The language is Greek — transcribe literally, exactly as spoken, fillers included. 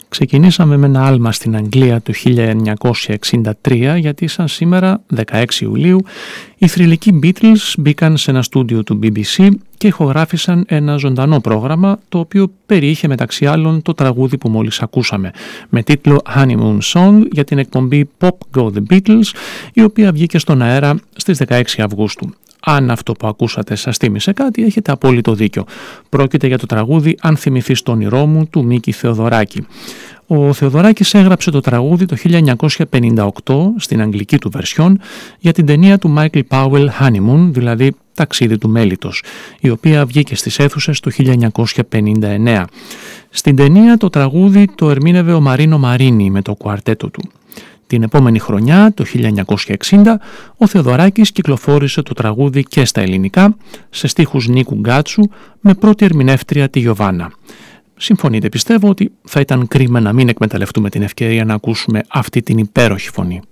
Ξεκινήσαμε με ένα άλμα στην Αγγλία το χίλια εννιακόσια εξήντα τρία, γιατί σαν σήμερα, δεκαέξι Ιουλίου, οι θρυλικοί Beatles μπήκαν σε ένα στούντιο του μπι μπι σι και ηχογράφησαν ένα ζωντανό πρόγραμμα, το οποίο περιείχε μεταξύ άλλων το τραγούδι που μόλις ακούσαμε, με τίτλο Honeymoon Song, για την εκπομπή Pop Go The Beatles, η οποία βγήκε στον αέρα στις δεκαέξι Αυγούστου. Αν αυτό που ακούσατε σας θύμισε κάτι, έχετε απόλυτο δίκιο. Πρόκειται για το τραγούδι «Αν θυμηθείς το όνειρό μου» του Μίκη Θεοδωράκη. Ο Θεοδωράκης έγραψε το τραγούδι το χίλια εννιακόσια πενήντα οκτώ στην αγγλική του βερσιόν για την ταινία του Michael Powell Honeymoon, δηλαδή «Ταξίδι του Μέλιτος», η οποία βγήκε στις αίθουσες το χίλια εννιακόσια πενήντα εννέα. Στην ταινία το τραγούδι το ερμήνευε ο Μαρίνο Μαρίνι με το κουαρτέτο του. Την επόμενη χρονιά, το χίλια εννιακόσια εξήντα, ο Θεοδωράκης κυκλοφόρησε το τραγούδι και στα ελληνικά, σε στίχους Νίκου Γκάτσου, με πρώτη ερμηνεύτρια τη Γιωβάνα. Συμφωνείτε, πιστεύω, ότι θα ήταν κρίμα να μην εκμεταλλευτούμε την ευκαιρία να ακούσουμε αυτή την υπέροχη φωνή.